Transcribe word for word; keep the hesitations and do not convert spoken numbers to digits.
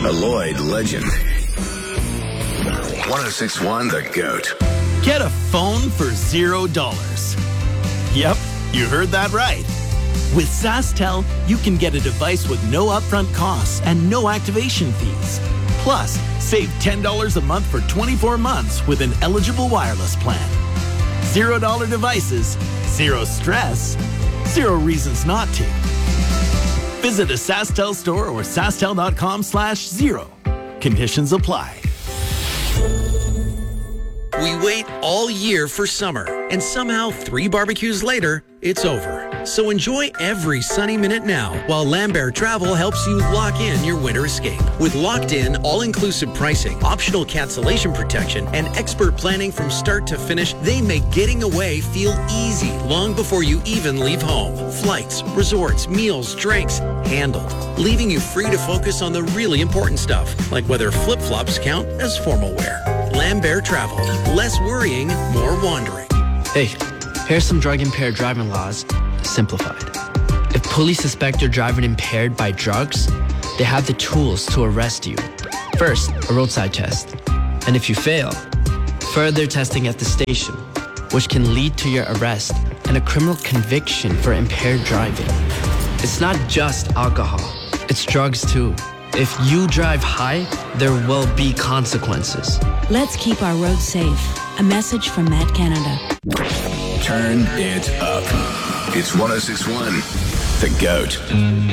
A Lloyd legend. one oh six point one The Goat. Get a phone for zero dollars. Yep, you heard that right. With SaskTel, you can get a device with no upfront costs and no activation fees. Plus, save ten dollars a month for twenty-four months with an eligible wireless plan. Zero dollar devices, zero stress, zero reasons not to. Visit a SaskTel store or SaskTel.com slash zero. Conditions apply. We wait all year for summer, and somehow three barbecues later, it's over. So enjoy every sunny minute now while Lambert Travel helps you lock in your winter escape. With locked-in, all-inclusive pricing, optional cancellation protection, and expert planning from start to finish, they make getting away feel easy long before you even leave home. Flights, resorts, meals, drinks, handled, leaving you free to focus on the really important stuff, like whether flip-flops count as formal wear. Lambert Travel. Less worrying, more wandering. Hey, here's some drug-impaired driving laws, simplified. If police suspect you're driving impaired by drugs, they have the tools to arrest you. First, a roadside test. And if you fail, further testing at the station, which can lead to your arrest and a criminal conviction for impaired driving. It's not just alcohol, it's drugs too. If you drive high, there will be consequences. Let's keep our roads safe. A message from Matt Canada. Turn it up. It's one oh six point one The Goat.